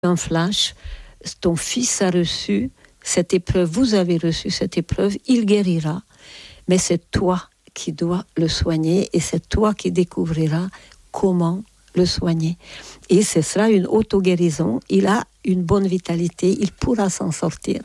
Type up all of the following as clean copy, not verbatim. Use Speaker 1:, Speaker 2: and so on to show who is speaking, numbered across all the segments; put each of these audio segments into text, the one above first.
Speaker 1: un flash, ton fils a reçu cette épreuve, vous avez reçu cette épreuve, il guérira, mais c'est toi qui dois le soigner et c'est toi qui découvriras comment le soigner. Et ce sera une auto-guérison, il a une bonne vitalité, il pourra s'en sortir.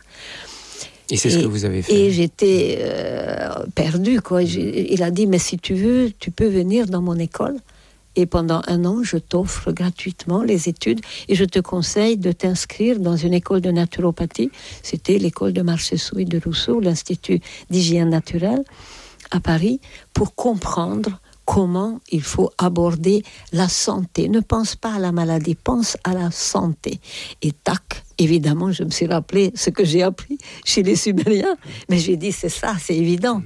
Speaker 2: Et c'est ce que vous avez fait.
Speaker 1: Et j'étais perdue, quoi. Il a dit, mais si tu veux, tu peux venir dans mon école. Et pendant 1 an, je t'offre gratuitement les études et je te conseille de t'inscrire dans une école de naturopathie. C'était l'école de Marchesseau et de Rousseau, l'Institut d'hygiène naturelle à Paris, pour comprendre comment il faut aborder la santé. Ne pense pas à la maladie, pense à la santé. Et tac, évidemment, je me suis rappelé ce que j'ai appris chez les Sumériens. Mais j'ai dit, c'est ça, c'est évident.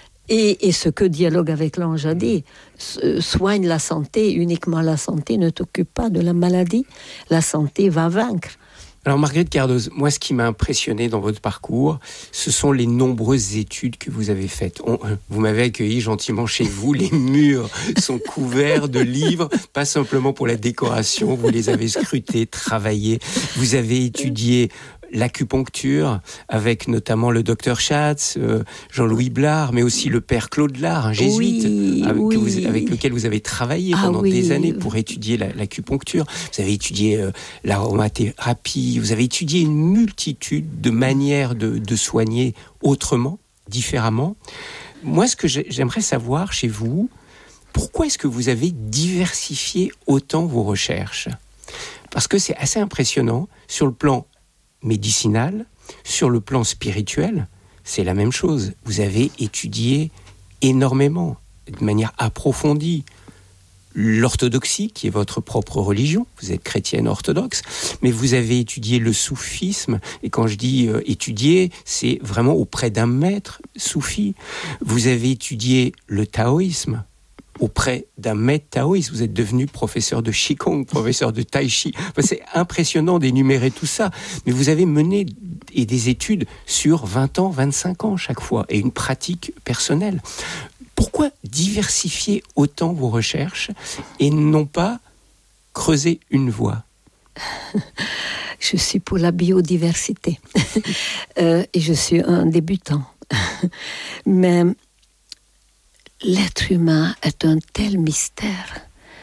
Speaker 1: Et ce que Dialogue avec l'Ange a dit, soigne la santé, uniquement la santé, ne t'occupe pas de la maladie, la santé va vaincre.
Speaker 2: Alors Marguerite Cardoz, moi ce qui m'a impressionné dans votre parcours, ce sont les nombreuses études que vous avez faites. Vous m'avez accueilli gentiment chez vous, les murs sont couverts de livres, pas simplement pour la décoration, vous les avez scrutés, travaillés, vous avez étudié l'acupuncture, avec notamment le docteur Schatz, Jean-Louis Blard, mais aussi le père Claude Lard, un jésuite, avec lequel vous avez travaillé pendant des années pour étudier l'acupuncture. Vous avez étudié l'aromathérapie, vous avez étudié une multitude de manières de soigner autrement, différemment. Moi, ce que j'aimerais savoir chez vous, pourquoi est-ce que vous avez diversifié autant vos recherches ? Parce que c'est assez impressionnant sur le plan médicinal, sur le plan spirituel, c'est la même chose. Vous avez étudié énormément, de manière approfondie, l'orthodoxie, qui est votre propre religion, vous êtes chrétienne orthodoxe, mais vous avez étudié le soufisme, et quand je dis étudier, c'est vraiment auprès d'un maître soufi. Vous avez étudié le taoïsme, auprès d'un maître taoïste. Vous êtes devenu professeur de Qigong, professeur de Tai Chi. Enfin, c'est impressionnant d'énumérer tout ça. Mais vous avez mené des études sur 20 ans, 25 ans chaque fois, et une pratique personnelle. Pourquoi diversifier autant vos recherches et non pas creuser une voie ?
Speaker 1: Je suis pour la biodiversité. Et je suis un débutant. Mais l'être humain est un tel mystère.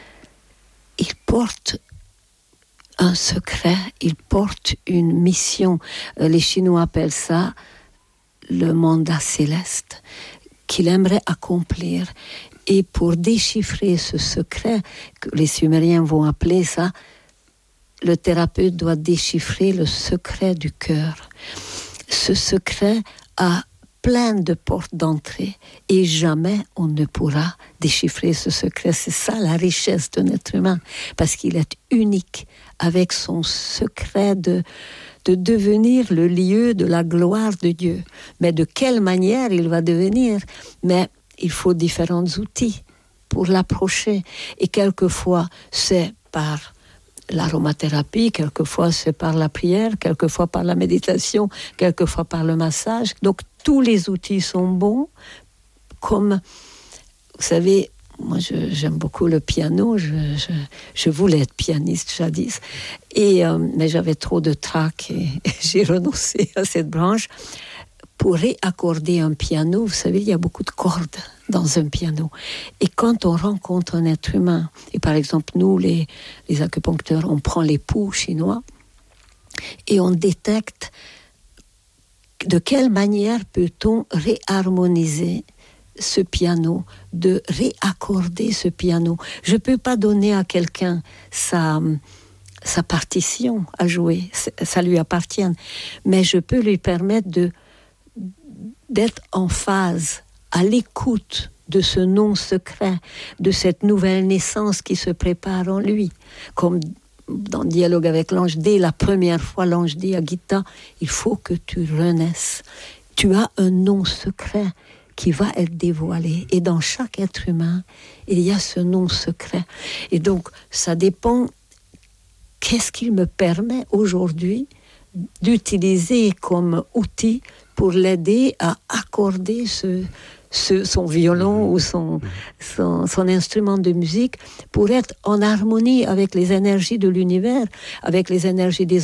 Speaker 1: Il porte un secret, il porte une mission. Les Chinois appellent ça le mandat céleste, qu'il aimerait accomplir. Et pour déchiffrer ce secret, que les Sumériens vont appeler ça, le thérapeute doit déchiffrer le secret du cœur. Ce secret a plein de portes d'entrée et jamais on ne pourra déchiffrer ce secret. C'est ça la richesse d'un être humain, parce qu'il est unique avec son secret de devenir le lieu de la gloire de Dieu. Mais de quelle manière il va devenir ? Mais il faut différents outils pour l'approcher. Et quelquefois, c'est par l'aromathérapie, quelquefois c'est par la prière, quelquefois par la méditation, quelquefois par le massage. Donc tous les outils sont bons. Comme, vous savez, moi j'aime beaucoup le piano, je voulais être pianiste jadis, mais j'avais trop de trac et j'ai renoncé à cette branche. Pour réaccorder un piano, vous savez, il y a beaucoup de cordes dans un piano. Et quand on rencontre un être humain, et par exemple nous, les acupuncteurs, on prend les pouls chinois et on détecte de quelle manière peut-on réharmoniser ce piano, de réaccorder ce piano. Je ne peux pas donner à quelqu'un sa partition à jouer, ça lui appartient, mais je peux lui permettre d'être en phase, à l'écoute de ce non secret, de cette nouvelle naissance qui se prépare en lui. Comme dans Dialogue avec l'Ange, dès la première fois, l'ange dit à Gita, il faut que tu renaisses. Tu as un non secret qui va être dévoilé. Et dans chaque être humain, il y a ce non secret. Et donc, ça dépend, qu'est-ce qu'il me permet aujourd'hui d'utiliser comme outil pour l'aider à accorder ce son violon ou son instrument de musique pour être en harmonie avec les énergies de l'univers, avec les énergies des